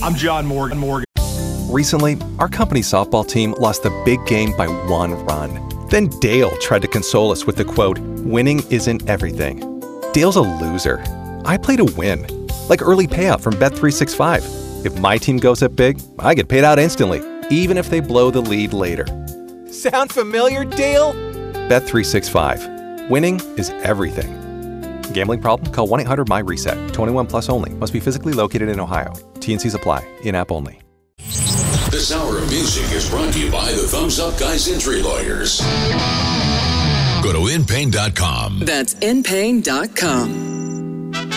I'm John Morgan. Recently, our company's softball team lost the big game by 1 run. Then Dale tried to console us with the quote, "Winning isn't everything." Dale's a loser. I play to win. Like early payout from Bet365. If my team goes up big, I get paid out instantly, even if they blow the lead later. Sound familiar, Dale? Bet365. Winning is everything. Gambling problem? Call 1-800-MY-RESET. 21 plus only. Must be physically located in Ohio. T&Cs apply. In-app only. This hour of music is brought to you by the Thumbs Up Guys Injury Lawyers. Go to InPain.com. That's InPain.com.